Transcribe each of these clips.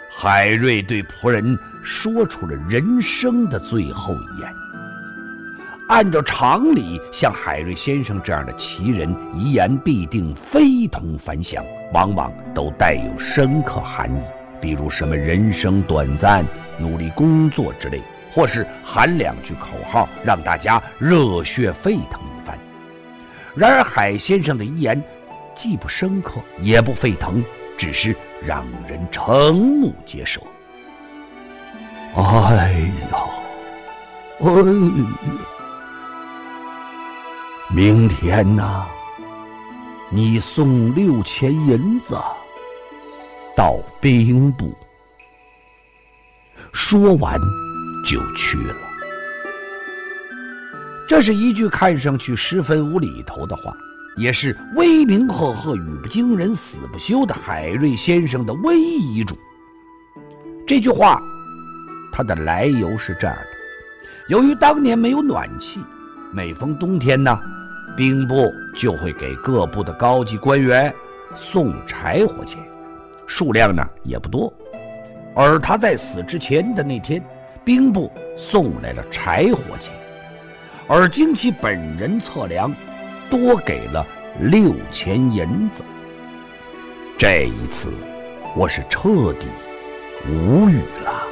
海瑞对仆人说出了人生的最后一言。按照常理，像海瑞先生这样的奇人，遗言必定非同凡响，往往都带有深刻含义，比如什么人生短暂、努力工作之类，或是喊2句口号，让大家热血沸腾一番。然而海先生的遗言既不深刻也不沸腾，只是让人瞠目结舌。哎呀，哎呀，明天呐，你送6000银子到兵部。说完就去了。这是一句看上去十分无厘头的话，也是威名赫赫、语不惊人死不休的海瑞先生的唯一遗嘱。这句话它的来由是这样的：由于当年没有暖气，每逢冬天呢，兵部就会给各部的高级官员送柴火钱，数量呢也不多。而他在死之前的那天，兵部送来了柴火钱，而经其本人测量，多给了6000银子。这一次我是彻底无语了。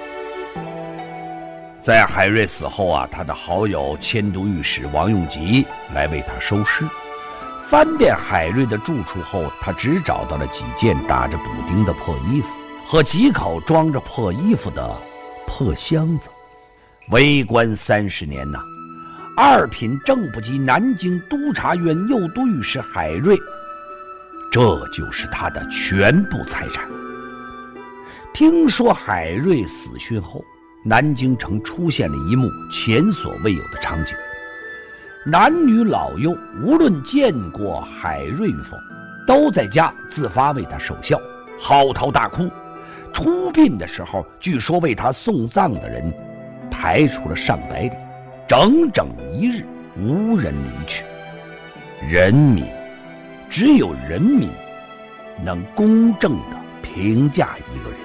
在海瑞死后啊，他的好友迁都御史王用吉来为他收尸。翻遍海瑞的住处后，他只找到了几件打着补丁的破衣服和几口装着破衣服的破箱子。为官30年呐，二品正部级南京督察院右都御史海瑞，这就是他的全部财产。听说海瑞死讯后，南京城出现了一幕前所未有的场景，男女老幼无论见过海瑞与否，都在家自发为他守孝，嚎啕大哭。出殡的时候，据说为他送葬的人排出了上百里，整整1日无人离去。人民，只有人民能公正地评价一个人。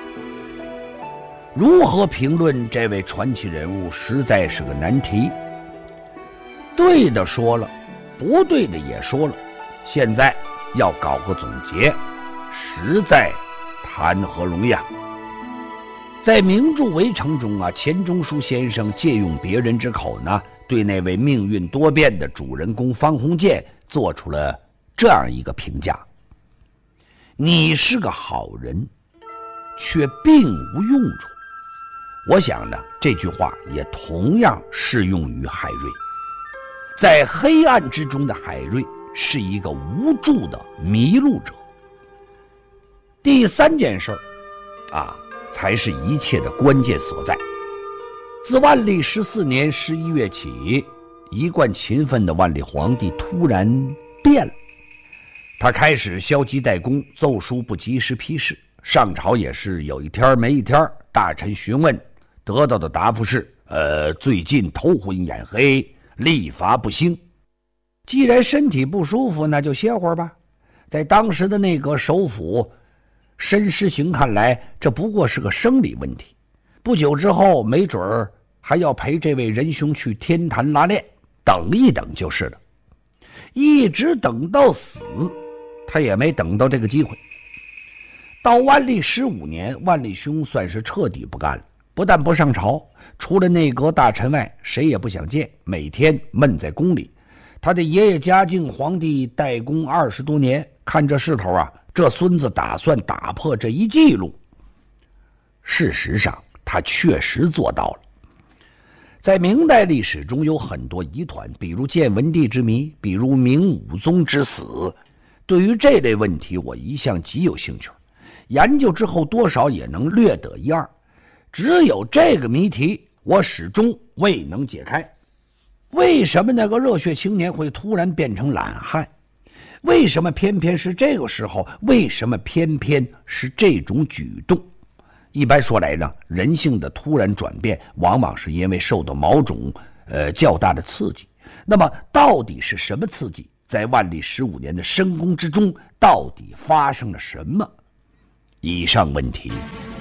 如何评论这位传奇人物，实在是个难题。对的说了，不对的也说了，现在要搞个总结，实在谈何容易啊！在名著《围城》中啊，钱钟书先生借用别人之口呢，对那位命运多变的主人公方鸿渐做出了这样一个评价：你是个好人，却并无用处。我想呢，这句话也同样适用于海瑞。在黑暗之中的海瑞是一个无助的迷路者。第3件事啊，才是一切的关键所在。自万历14年11月起，一贯勤奋的万历皇帝突然变了，他开始消极怠工，奏书不及时批示，上朝也是有一天没一天。大臣询问，得到的答复是最近头昏眼黑，力乏不兴。既然身体不舒服，那就歇会儿吧。在当时的内阁首辅申时行看来，这不过是个生理问题，不久之后没准儿还要陪这位仁兄去天坛拉练，等一等就是了。一直等到死，他也没等到这个机会。到万历15年，万历兄算是彻底不干了，不但不上朝，除了内阁大臣外，谁也不想见，每天闷在宫里。他的爷爷嘉靖皇帝代工20多年，看这势头啊，这孙子打算打破这一记录。事实上，他确实做到了。在明代历史中有很多疑团，比如建文帝之谜，比如明武宗之死。对于这类问题，我一向极有兴趣，研究之后多少也能略得一二。只有这个谜题，我始终未能解开。为什么那个热血青年会突然变成懒汉？为什么偏偏是这个时候？为什么偏偏是这种举动？一般说来呢，人性的突然转变往往是因为受到某种较大的刺激。那么到底是什么刺激？在万历15年的深宫之中，到底发生了什么？以上问题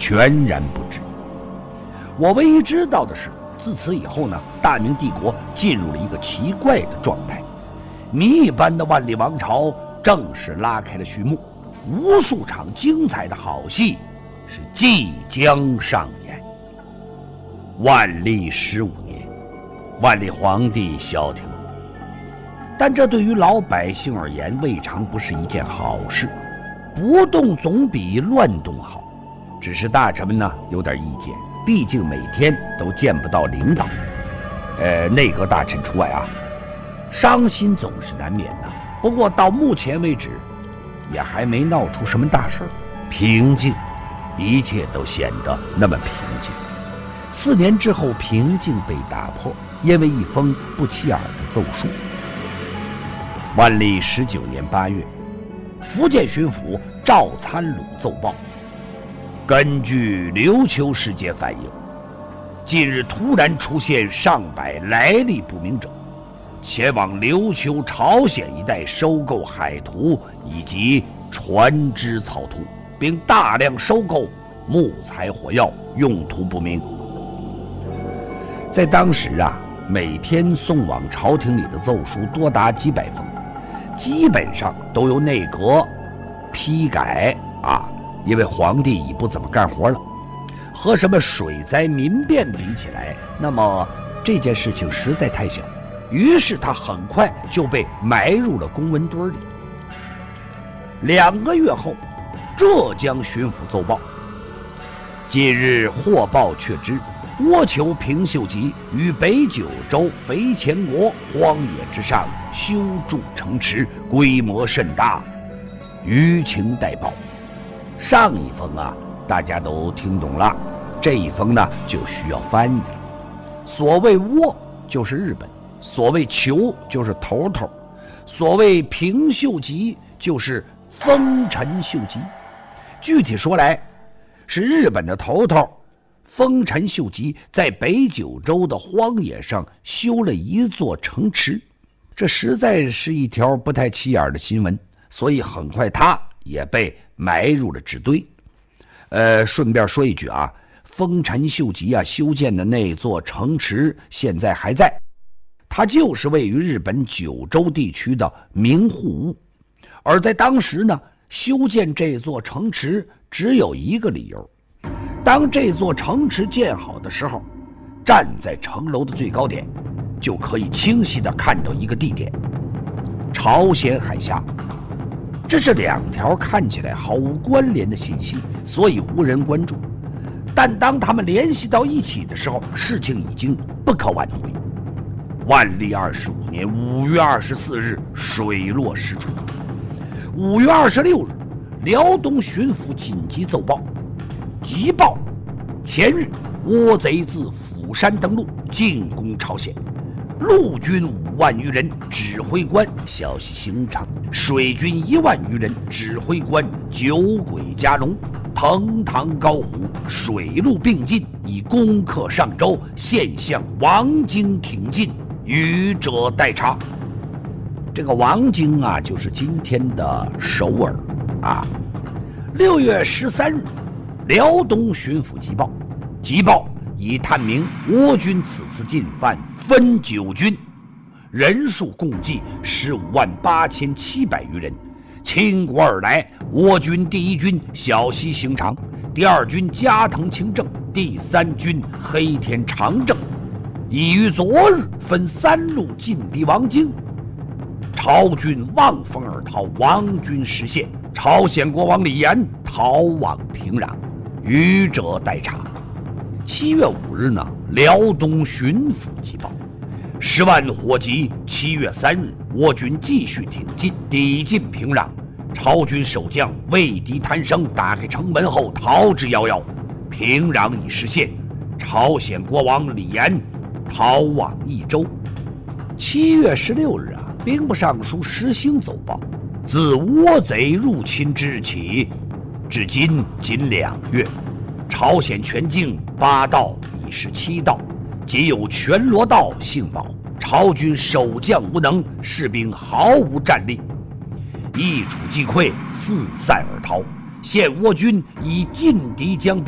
全然不知。我唯一知道的是，自此以后呢，大明帝国进入了一个奇怪的状态，谜一般的万历王朝正式拉开了序幕，无数场精彩的好戏是即将上演。万历15年，万历皇帝消停了，但这对于老百姓而言未尝不是一件好事。不动总比乱动好，只是大臣们呢有点意见，毕竟每天都见不到领导，内阁大臣除外啊，伤心总是难免的。不过到目前为止，也还没闹出什么大事儿，平静，一切都显得那么平静。4年之后，平静被打破，因为一封不起眼的奏书。万历19年8月，福建巡抚赵参鲁奏报：根据琉球事件反映，近日突然出现上百来历不明者，前往琉球、朝鲜一带收购海图以及船只草图，并大量收购木材火药，用途不明。在当时啊，每天送往朝廷里的奏书多达几百封，基本上都由内阁批改啊，因为皇帝已不怎么干活了。和什么水灾民变比起来，那么这件事情实在太小，于是他很快就被埋入了公文堆里。2个月后，浙江巡抚奏报：近日获报确知，倭寇平秀吉于北九州肥前国荒野之上修筑城池，规模甚大，舆情待报。上一封啊，大家都听懂了，这一封呢就需要翻译了。所谓倭就是日本，所谓酋就是头头，所谓平秀吉就是丰臣秀吉。具体说来，是日本的头头丰臣秀吉在北九州的荒野上修了一座城池，这实在是一条不太起眼的新闻，所以很快他也被埋入了纸堆。顺便说一句啊，丰臣秀吉啊修建的那座城池现在还在，它就是位于日本九州地区的名护屋。而在当时呢，修建这座城池只有一个理由，当这座城池建好的时候，站在城楼的最高点，就可以清晰地看到一个地点——朝鲜海峡。这是2条看起来毫无关联的信息，所以无人关注。但当他们联系到一起的时候，事情已经不可挽回。万历25年5月24日，水落石出。5月26日，辽东巡抚紧急奏报：急报，前日倭贼自釜山登陆，进攻朝鲜，陆军5万余人，指挥官消息形成；水军1万余人，指挥官酒鬼加农，腾堂高虎，水陆并进，以攻克上州，现向王京挺进，余者待查。这个王京啊，就是今天的首尔啊。6月13日，辽东巡抚急报已探明倭军此次进犯分9军，人数共计158700余人。倾国而来，倭军第1军小西行长，第2军加藤清正，第3军黑田长政，已于昨日分3路进逼王京。朝军望风而逃，王军失陷。朝鲜国王李岩逃往平壤，余者待查。7月5日呢，辽东巡抚急报：10万火急。7月3日，倭军继续挺进，抵近平壤。朝军守将畏敌贪生，打开城门后逃之夭夭。平壤已失陷，朝鲜国王李岩逃往益州。7月16日啊，兵部尚书石兴奏报：自倭贼入侵之日起，至今仅2月，朝鲜全境8道已17道，仅有全罗道幸保。朝军守将无能，士兵毫无战力，一触即溃，四散而逃。现倭军已进敌江边。